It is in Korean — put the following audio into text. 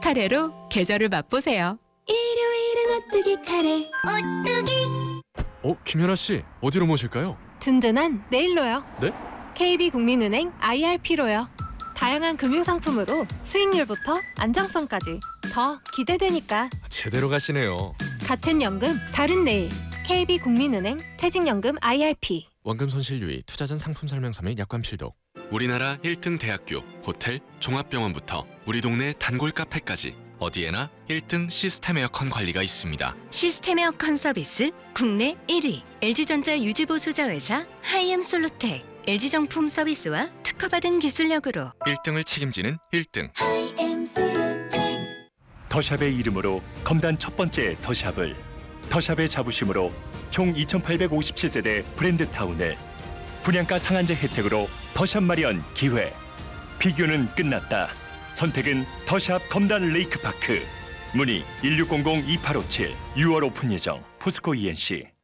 카레로 계절을 맛보세요. 일요일은 오뚜기 카레. 오뚜기. 김연아 씨, 어디로 모실까요? 든든한 내일로요. 네? KB국민은행 IRP로요. 다양한 금융상품으로 수익률부터 안정성까지 더 기대되니까. 제대로 가시네요. 같은 연금 다른 내일. KB국민은행 퇴직연금 IRP. 원금 손실 유의, 투자 전 상품 설명서 및 약관 필독. 우리나라 1등 대학교, 호텔, 종합병원부터 우리 동네 단골 카페까지 어디에나 1등 시스템 에어컨 관리가 있습니다. 시스템 에어컨 서비스 국내 1위 LG전자 유지보수자 회사 하이엠솔루텍 LG정품 서비스와 특허받은 기술력으로 1등을 책임지는 1등. 하이엠솔루텍. 더샵의 이름으로 검단 첫 번째 더샵을, 더샵의 자부심으로 총 2,857세대 브랜드 타운을, 분양가 상한제 혜택으로 더샵 마련 기회. 비교는 끝났다. 선택은 더샵 검단 레이크파크. 문의 1600-2857. 6월 오픈 예정. 포스코 ENC.